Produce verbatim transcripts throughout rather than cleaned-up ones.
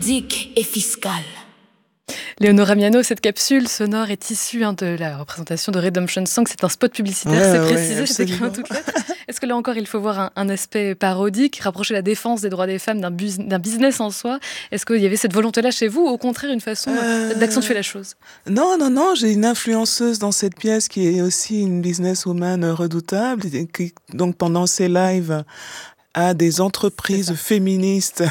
Dick et fiscal. Léonora Miano, cette capsule sonore est issue hein, de la représentation de Redemption Song. C'est un spot publicitaire, ouais, c'est précisé, ouais, c'est écrit en toutes lettres. Est-ce que là encore, il faut voir un, un aspect parodique, rapprocher la défense des droits des femmes d'un, bus, d'un business en soi? Est-ce qu'il y avait cette volonté-là chez vous, ou au contraire, une façon euh... d'accentuer la chose? Non, non, non, j'ai une influenceuse dans cette pièce qui est aussi une businesswoman redoutable. Et qui, donc pendant ses lives, a des entreprises féministes.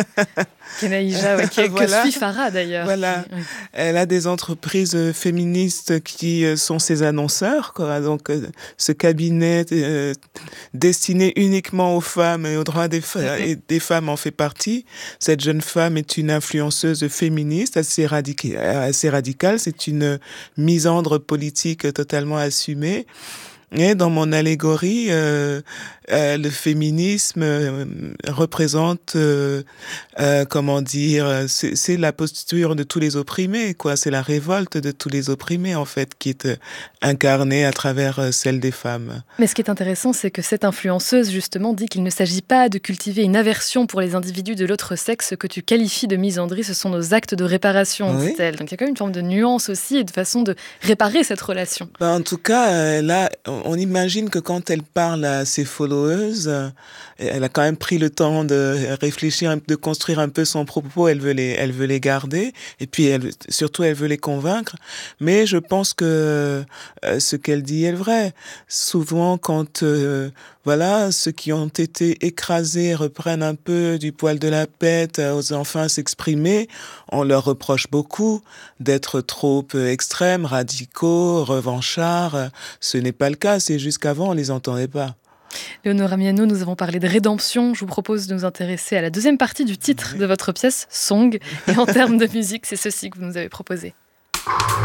Kenaïja, ouais, qui est voilà. que suit Farah d'ailleurs. Voilà, oui. Elle a des entreprises féministes qui sont ses annonceurs, quoi. Donc euh, ce cabinet euh, destiné uniquement aux femmes et aux droits des, fa- et des femmes en fait partie. Cette jeune femme est une influenceuse féministe assez, radica- assez radicale. C'est une misandre politique totalement assumée. Et dans mon allégorie, euh, euh, le féminisme euh, représente, euh, euh, comment dire, c'est, c'est la posture de tous les opprimés, quoi. C'est la révolte de tous les opprimés, en fait, qui est euh, incarnée à travers euh, celle des femmes. Mais ce qui est intéressant, c'est que cette influenceuse, justement, dit qu'il ne s'agit pas de cultiver une aversion pour les individus de l'autre sexe que tu qualifies de misandrie. Ce sont nos actes de réparation, oui. dit-elle. Donc il y a quand même une forme de nuance aussi et de façon de réparer cette relation. Ben, en tout cas, euh, là, on imagine que quand elle parle à ses followers, euh, elle a quand même pris le temps de réfléchir, de construire un peu son propos. Elle veut les, elle veut les garder, et puis elle, surtout elle veut les convaincre. Mais je pense que euh, ce qu'elle dit est vrai. Souvent, quand euh, voilà, ceux qui ont été écrasés reprennent un peu du poil de la bête, osent enfin s'exprimer, on leur reproche beaucoup d'être trop extrêmes, radicaux, revanchards. Ce n'est pas le cas, c'est juste qu'avant, on ne les entendait pas. Léonora Miano, nous avons parlé de rédemption. Je vous propose de nous intéresser à la deuxième partie du titre oui. de votre pièce, Song. Et en termes de musique, c'est ceci que vous nous avez proposé.